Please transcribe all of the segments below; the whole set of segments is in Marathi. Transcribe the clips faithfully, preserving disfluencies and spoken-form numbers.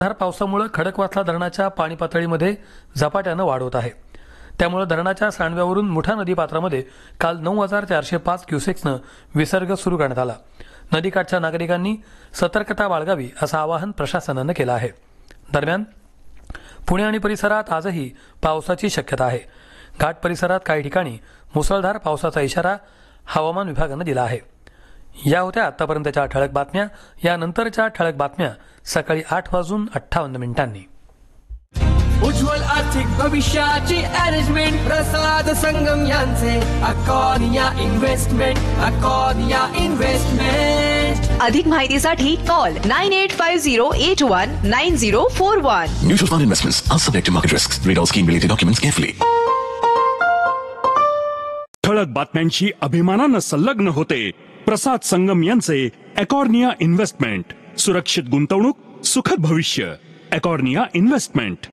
धार पावसामुळे खडकवासला धरणाच्या पाणी पातळीमध्ये झपाट्यानं वाढ होत आहे. त्यामुळे धरणाच्या सांडव्यावरून मुठा नदी पात्रामध्ये काल नऊ हजार चारशे पाच क्युसेक्सनं विसर्ग सुरू करण्यात आला. नदीकाठच्या नागरिकांनी सतर्कता बाळगावी असं आवाहन प्रशासनानं केलं आहे. दरम्यान पुणे आणि परिसरात आजही पावसाची शक्यता आहे. घाट परिसरात काही ठिकाणी मुसळधार पावसाचा इशारा हवामान विभागानं दिला आहे. या होत्या आतापर्यंतच्या ठळक बातम्या. यानंतरच्या ठळक बातम्या सकाळी आठ वाजून अठ्ठावन्न मिनिटांनी. उज्ज्वल आर्थिक भविष्याची अरेंजमेंट प्रसाद संगम यांचे अकॉर्निया इन्व्हेस्टमेंट अकॉर्निया इन्व्हेस्टमेंट. अधिक माहितीसाठी call nine eight five zero eight one nine zero four one. Mutual fund investments are subject to market risks. Read all scheme related documents carefully. ठळक बातम्यांशी अभिमानानं संलग्न होते प्रसाद संगम यांचे अकॉर्निया इन्व्हेस्टमेंट. सुरक्षित गुंतवणूक सुखद भविष्य. अकॉर्निया इन्व्हेस्टमेंट.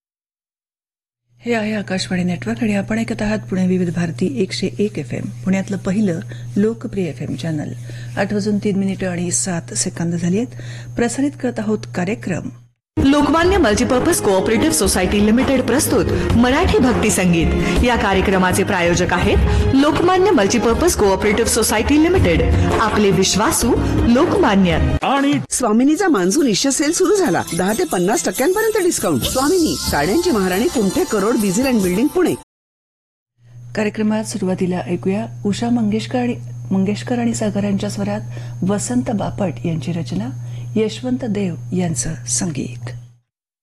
हे आहे आकाशवाणी नेटवर्क आणि आपण ऐकत आहात पुणे विविध भारती एकशे एक एफ एम, पुण्यातलं पहिलं लोकप्रिय एफ एम चॅनल. आठ वाजून तीन मिनिटं आणि सात सेकंद झाली आहेत. प्रसारित करत आहोत कार्यक्रम Lokmanya multipurpose cooperative society limited प्रस्तुत मराठी भक्ती संगीत. या कार्यक्रमाचे प्रायोजक आहेत Lokmanya multipurpose cooperative society limited. आपले विश्वासू लोकमान्य. आणि स्वामिनीचा मान्सून इश्य सेल सुरू झाला. दहा ते पन्नास टक्क्यांपर्यंत डिस्काउंट. स्वामिनी, साड्यांची महाराणी, कुंठे crore busy and building Pune. कार्यक्रमात सुरुवातीला ऐकूया उषा मंगेशकर आणि मंगेशकर आणि सहकाऱ्यांच्या स्वरात वसंत बापट यांची रचना, यशवंत देव यांचं संगीत.